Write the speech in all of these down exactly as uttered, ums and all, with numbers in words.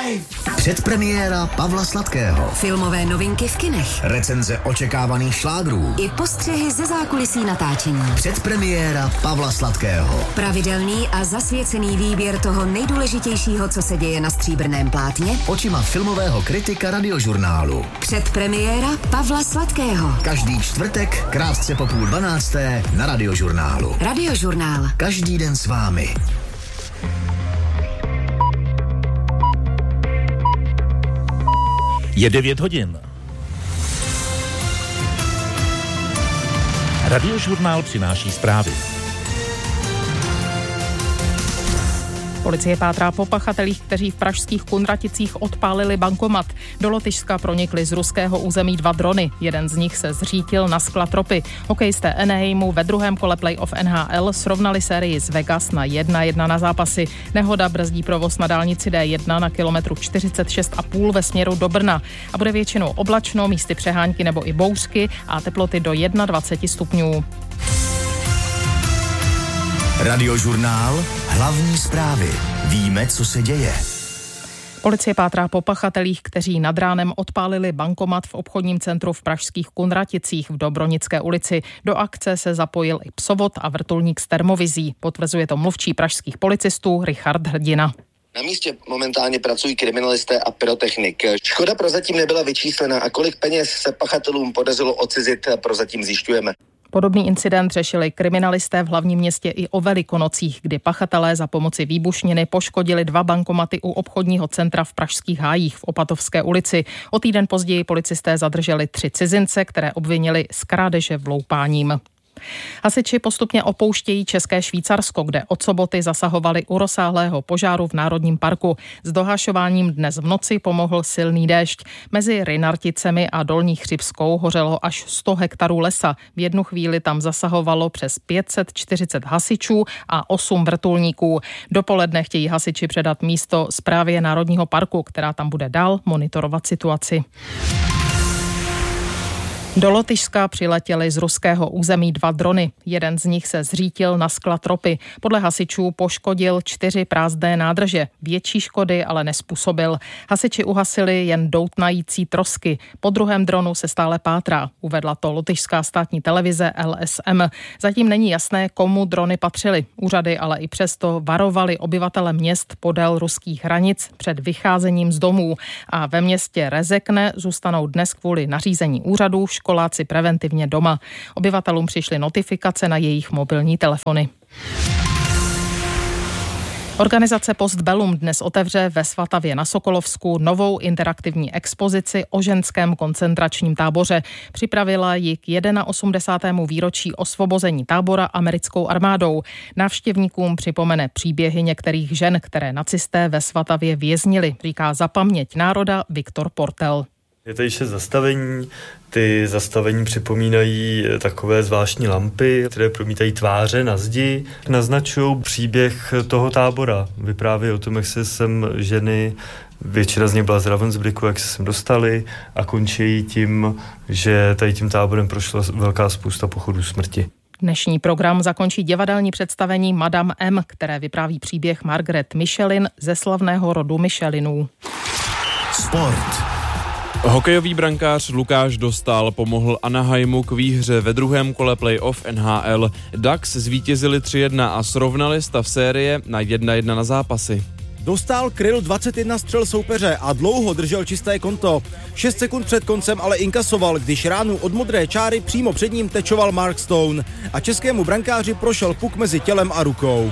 Předpremiéra Pavla Sladkého. Filmové novinky v kinech. Recenze očekávaných šlágrů. I postřehy ze zákulisí natáčení. Předpremiéra Pavla Sladkého. Pravidelný a zasvěcený výběr toho nejdůležitějšího, co se děje na stříbrném plátně. Očima filmového kritika Radiožurnálu. Předpremiéra Pavla Sladkého. Každý čtvrtek, krátce po půl dvanácté na Radiožurnálu. Radiožurnál. Každý den s vámi. Je devět hodin. Radiožurnál přináší zprávy. Policie pátrá po pachatelích, kteří v pražských Kunraticích odpálili bankomat. Do Lotyšska pronikly z ruského území dva drony. Jeden z nich se zřítil na sklad ropy. Hokejisté Anaheimu ve druhém kole playoff N H L srovnali sérii z Vegas na jedna jedna na zápasy. Nehoda brzdí provoz na dálnici D jedna na kilometru čtyřicet šest a půl ve směru do Brna. A bude většinou oblačno, místy přehánky nebo i bouřky a teploty do dvacet jedna stupňů. Radiožurnál. Hlavní zprávy. Víme, co se děje. Policie pátrá po pachatelích, kteří nad ránem odpálili bankomat v obchodním centru v pražských Kunraticích v Dobronické ulici. Do akce se zapojil i psovod a vrtulník s termovizí. Potvrzuje to mluvčí pražských policistů Richard Hrdina. Na místě momentálně pracují kriminalisté a pyrotechnik. Škoda prozatím nebyla vyčíslena a kolik peněz se pachatelům podařilo odcizit, prozatím zjišťujeme. Podobný incident řešili kriminalisté v hlavním městě i o Velikonocích, kdy pachatelé za pomoci výbušniny poškodili dva bankomaty u obchodního centra v pražských Hájích v Opatovské ulici. O týden později policisté zadrželi tři cizince, které obvinili z krádeže vloupáním. Hasiči postupně opouštějí České Švýcarsko, kde od soboty zasahovali u rozsáhlého požáru v Národním parku. S dohašováním dnes v noci pomohl silný déšť. Mezi Rynarticemi a Dolní Chřibskou hořelo až sto hektarů lesa. V jednu chvíli tam zasahovalo přes pět set čtyřicet hasičů a osm vrtulníků. Dopoledne chtějí hasiči předat místo správě Národního parku, která tam bude dál monitorovat situaci. Do Lotyšska přiletěly z ruského území dva drony. Jeden z nich se zřítil na sklad ropy. Podle hasičů poškodil čtyři prázdné nádrže. Větší škody ale nezpůsobil. Hasiči uhasili jen doutnající trosky. Po druhém dronu se stále pátrá, uvedla to lotyšská státní televize L S M. Zatím není jasné, komu drony patřily. Úřady ale i přesto varovali obyvatele měst podél ruských hranic před vycházením z domů. A ve městě Rezekne zůstanou dnes kvůli nařízení úřadů školáci preventivně doma. Obyvatelům přišly notifikace na jejich mobilní telefony. Organizace Postbellum dnes otevře ve Svatavě na Sokolovsku novou interaktivní expozici o ženském koncentračním táboře. Připravila ji k osmdesátému prvnímu výročí osvobození tábora americkou armádou. Návštěvníkům připomene příběhy některých žen, které nacisté ve Svatavě věznili, říká za paměť národa Viktor Portel. Je tady šest zastavení, ty zastavení připomínají takové zvláštní lampy, které promítají tváře na zdi, naznačují příběh toho tábora. Vyprávějí o tom, jak se sem ženy, většina z nich byla z Ravensbrücku, jak se sem dostali a končí tím, že tady tím táborem prošla velká spousta pochodů smrti. Dnešní program zakončí divadelní představení Madame M, které vypráví příběh Margaret Michelin ze slavného rodu Michelinů. Sport. Hokejový brankář Lukáš Dostál pomohl Anaheimu k výhře ve druhém kole playoff N H L. Ducks zvítězili tři jedna a srovnali stav série na jedna jedna na zápasy. Dostál kryl dvacet jedna střel soupeře a dlouho držel čisté konto. šest sekund před koncem ale inkasoval, když ránu od modré čáry přímo před ním tečoval Mark Stone a českému brankáři prošel puk mezi tělem a rukou.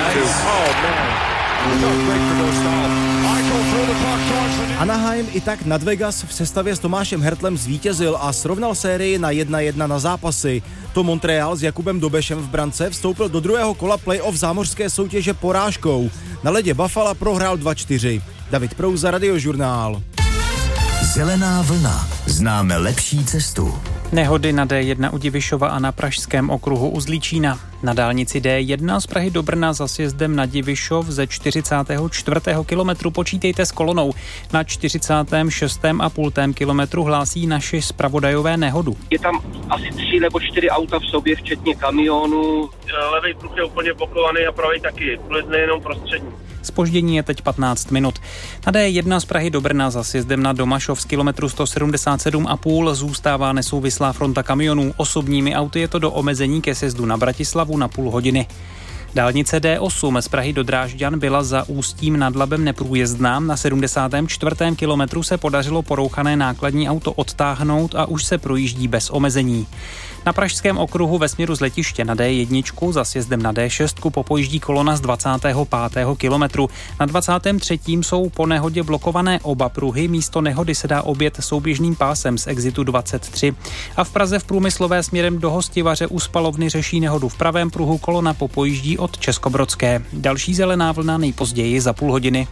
Anaheim i tak nad Vegas v sestavě s Tomášem Hertlem zvítězil a srovnal sérii na jedna jedna na zápasy. To Montreal s Jakubem Dobešem v brance vstoupil do druhého kola playoff zámořské soutěže porážkou. Na ledě Buffalo prohrál dva čtyři. David Prouza, Radiožurnál. Zelená vlna. Známe lepší cestu. Nehody na D jedna u Divišova a na pražském okruhu u Zlíčína. Na dálnici D jedna z Prahy do Brna za sjezdem na Divišov ze čtyřicátého čtvrtého kilometru počítejte s kolonou. Na čtyřicátém šestém a půl kilometru hlásí naši zpravodajové nehodu. Je tam asi tři nebo čtyři auta v sobě, včetně kamionu. Levý pruh je úplně blokovaný a pravý taky, plus nejenom prostřední. Zpoždění je teď patnáct minut. Na D jedna z Prahy do Brna za sjezdem na Domašov z kilometru sto sedmdesát sedm a půl zůstává nesouvislá fronta kamionů. Osobními auty je to do omezení ke sjezdu na Bratislavu na půl hodiny. Dálnice D osm z Prahy do Drážďan byla za Ústím nad Labem neprůjezdná. Na sedmdesátém čtvrtém kilometru se podařilo porouchané nákladní auto odtáhnout a už se projíždí bez omezení. Na pražském okruhu ve směru z letiště na D jedna za sjezdem na D šest popojíždí kolona z dvacátého pátého kilometru. Na dvacátém třetím jsou po nehodě blokované oba pruhy, místo nehody se dá objet souběžným pásem z exitu dvacet tři. A v Praze v Průmyslové směrem do Hostivaře u spalovny řeší nehodu v pravém pruhu, kolona popojíždí od Českobrodské. Další zelená vlna nejpozději za půl hodiny.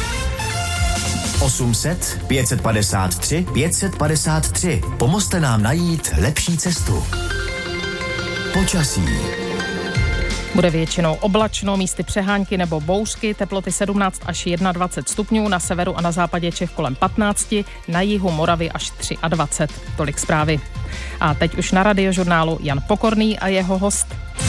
osm set, pět set padesát tři, pět set padesát tři. Pomozte nám najít lepší cestu. Počasí. Bude většinou oblačno, místy přehánky nebo bouřky, teploty sedmnáct až dvacet jedna stupňů, na severu a na západě Čech kolem patnáct, na jihu Moravy až dvacet tři. Tolik zprávy. A teď už na Radiožurnálu Jan Pokorný a jeho host.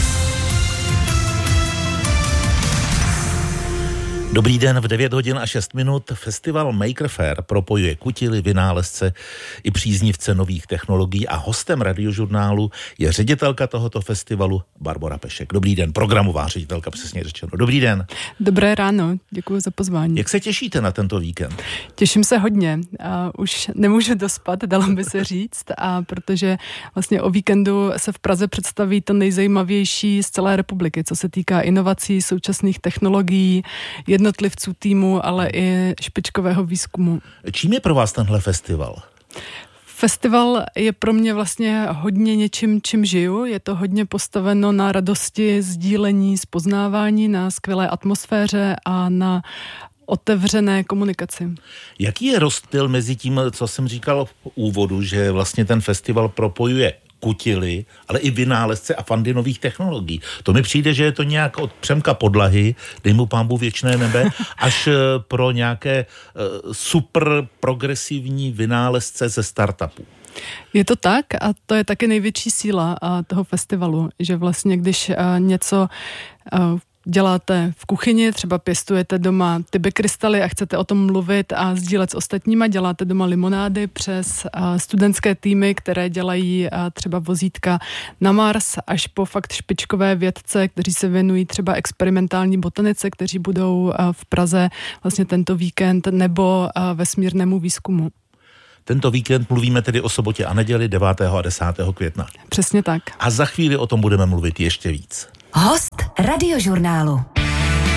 Dobrý den, v devět hodin a šest minut festival Maker Faire propojuje kutily, vynálezce i příznivce nových technologií a hostem Radiožurnálu je ředitelka tohoto festivalu Barbora Pešek. Dobrý den, programová ředitelka, přesně řečeno. Dobrý den. Dobré ráno, děkuji za pozvání. Jak se těšíte na tento víkend? Těším se hodně. A už nemůžu dospat, dalo by se říct, a protože vlastně o víkendu se v Praze představí to nejzajímavější z celé republiky, co se týká inovací, současných technologií, jednotlivců týmu, ale i špičkového výzkumu. Čím je pro vás tenhle festival? Festival je pro mě vlastně hodně něčím, čím žiju. Je to hodně postaveno na radosti, sdílení, zpoznávání, na skvělé atmosféře a na otevřené komunikaci. Jaký je rozptyl mezi tím, co jsem říkal v úvodu, že vlastně ten festival propojuje kutily, ale i vynálezce a fandy nových technologií. To mi přijde, že je to nějak od Přemka Podlahy, dej mu pánbůh věčné nebe, až pro nějaké uh, super progresivní vynálezce ze startupů. Je to tak a to je taky největší síla uh, toho festivalu, že vlastně když uh, něco uh, děláte v kuchyni, třeba pěstujete doma tibekrystaly a chcete o tom mluvit a sdílet s ostatníma, děláte doma limonády přes uh, studentské týmy, které dělají uh, třeba vozítka na Mars, až po fakt špičkové vědce, kteří se věnují třeba experimentální botanice, kteří budou uh, v Praze vlastně tento víkend, nebo uh, vesmírnému výzkumu. Tento víkend mluvíme tedy o sobotě a neděli devátého a desátého května. Přesně tak. A za chvíli o tom budeme mluvit ještě víc. Host Radiožurnálu.